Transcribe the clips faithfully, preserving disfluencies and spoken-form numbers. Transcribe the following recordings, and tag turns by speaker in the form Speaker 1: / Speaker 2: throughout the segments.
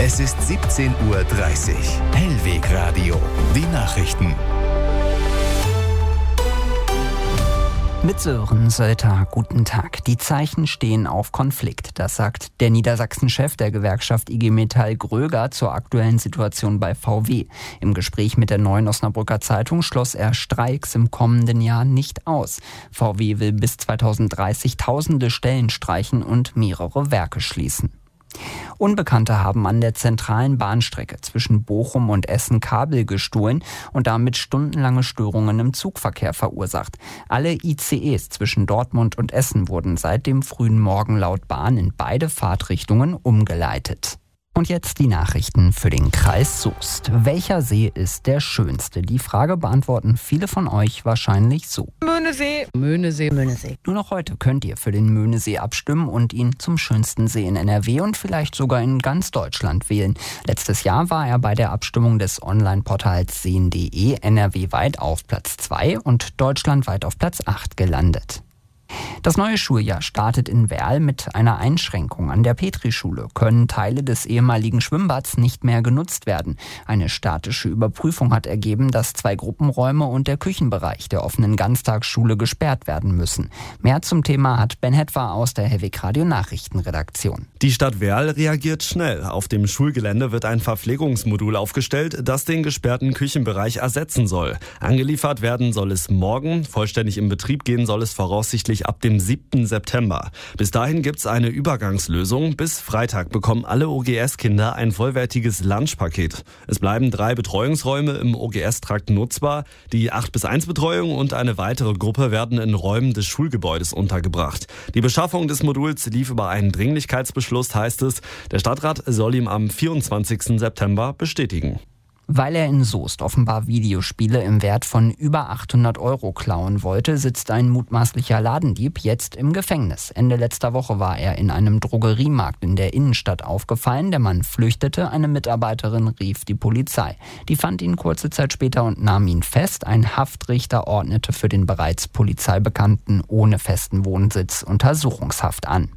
Speaker 1: Es ist siebzehn Uhr dreißig. Hellweg Radio. Die Nachrichten.
Speaker 2: Mit Sören Sölter, guten Tag. Die Zeichen stehen auf Konflikt. Das sagt der Niedersachsen-Chef der Gewerkschaft I G Metall Gröger zur aktuellen Situation bei V W. Im Gespräch mit der Neuen Osnabrücker Zeitung schloss er Streiks im kommenden Jahr nicht aus. V W will bis zweitausenddreißig tausende Stellen streichen und mehrere Werke schließen. Unbekannte haben an der zentralen Bahnstrecke zwischen Bochum und Essen Kabel gestohlen und damit stundenlange Störungen im Zugverkehr verursacht. Alle I C Es zwischen Dortmund und Essen wurden seit dem frühen Morgen laut Bahn in beide Fahrtrichtungen umgeleitet. Und jetzt die Nachrichten für den Kreis Soest. Welcher See ist der schönste? Die Frage beantworten viele von euch wahrscheinlich so.
Speaker 3: Möhnesee. Möhnesee. Möhnesee.
Speaker 2: Nur noch heute könnt ihr für den Möhnesee abstimmen und ihn zum schönsten See in N R W und vielleicht sogar in ganz Deutschland wählen. Letztes Jahr war er bei der Abstimmung des Online-Portals sehen punkt de N R W-weit auf Platz zwei und deutschlandweit auf Platz acht gelandet. Das neue Schuljahr startet in Werl mit einer Einschränkung. An der Petrischule können Teile des ehemaligen Schwimmbads nicht mehr genutzt werden. Eine statische Überprüfung hat ergeben, dass zwei Gruppenräume und der Küchenbereich der offenen Ganztagsschule gesperrt werden müssen. Mehr zum Thema hat Ben Hetwa aus der Hellweg Radio Nachrichtenredaktion.
Speaker 4: Die Stadt Werl reagiert schnell. Auf dem Schulgelände wird ein Verpflegungsmodul aufgestellt, das den gesperrten Küchenbereich ersetzen soll. Angeliefert werden soll es morgen. Vollständig in Betrieb gehen soll es voraussichtlich ab dem siebten September. Bis dahin gibt's eine Übergangslösung. Bis Freitag bekommen alle O G S-Kinder ein vollwertiges Lunchpaket. Es bleiben drei Betreuungsräume im O G S-Trakt nutzbar. Die acht bis eins Betreuung und eine weitere Gruppe werden in Räumen des Schulgebäudes untergebracht. Die Beschaffung des Moduls lief über einen Dringlichkeitsbeschluss, heißt es. Der Stadtrat soll ihn am vierundzwanzigsten September bestätigen.
Speaker 2: Weil er in Soest offenbar Videospiele im Wert von über achthundert Euro klauen wollte, sitzt ein mutmaßlicher Ladendieb jetzt im Gefängnis. Ende letzter Woche war er in einem Drogeriemarkt in der Innenstadt aufgefallen. Der Mann flüchtete, eine Mitarbeiterin rief die Polizei. Die fand ihn kurze Zeit später und nahm ihn fest. Ein Haftrichter ordnete für den bereits Polizeibekannten ohne festen Wohnsitz Untersuchungshaft an.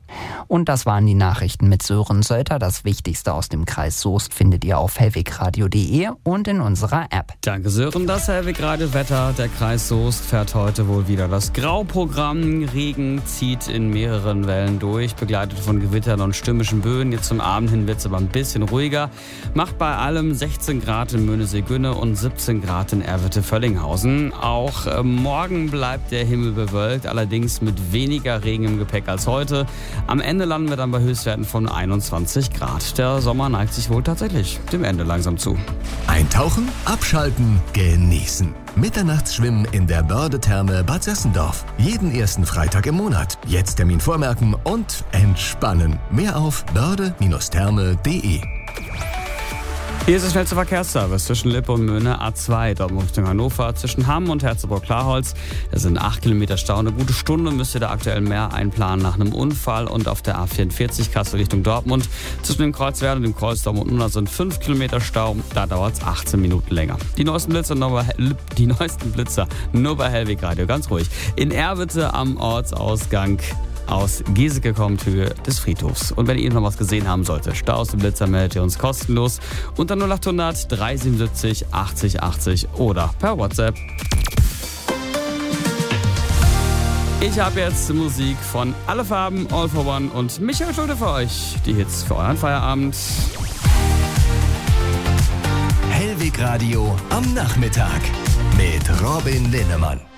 Speaker 2: Und das waren die Nachrichten mit Sören Sölter. Das Wichtigste aus dem Kreis Soest findet ihr auf hellwegradio punkt de und in unserer App.
Speaker 5: Danke Sören, das Hellwegradio-Wetter. Der Kreis Soest fährt heute wohl wieder das Grauprogramm. Regen zieht in mehreren Wellen durch, begleitet von Gewittern und stürmischen Böen. Jetzt zum Abend hin wird es aber ein bisschen ruhiger. Macht bei allem sechzehn Grad in Möhnesee-Günne und siebzehn Grad in Erwitte-Völlinghausen. Auch äh, morgen bleibt der Himmel bewölkt, allerdings mit weniger Regen im Gepäck als heute. Am Ende landen wir dann bei Höchstwerten von einundzwanzig Grad. Der Sommer neigt sich wohl tatsächlich dem Ende langsam zu.
Speaker 1: Eintauchen, abschalten, genießen. Mitternachtsschwimmen in der Börde-Therme Bad Sessendorf. Jeden ersten Freitag im Monat. Jetzt Termin vormerken und entspannen. Mehr auf börde Therme punkt de.
Speaker 5: Hier ist der schnellste Verkehrsservice zwischen Lippe und Möhne A zwei, Dortmund Richtung Hannover, zwischen Hamm und Herzogenaurach-Klarholz. Das sind acht Kilometer Stau, eine gute Stunde müsst ihr da aktuell mehr einplanen nach einem Unfall. Und auf der A vierundvierzig Kassel Richtung Dortmund zwischen dem Kreuzwerder und dem Kreuz Dortmund sind fünf Kilometer Stau, da dauert es achtzehn Minuten länger. Die neuesten Blitzer nur bei, die neuesten Blitzer nur bei Hellweg Radio, ganz ruhig. In Erwitte am Ortsausgang aus Geseke kommt Höhe des Friedhofs. Und wenn ihr noch was gesehen haben solltet, Stau aus dem Blitzer, meldet ihr uns kostenlos unter null achthundert dreihundertsiebenundsiebzig achtzig achtzig oder per WhatsApp. Ich habe jetzt Musik von Alle Farben, All for One und Michael Schulte für euch. Die Hits für euren Feierabend.
Speaker 1: Hellweg Radio am Nachmittag mit Robin Linnemann.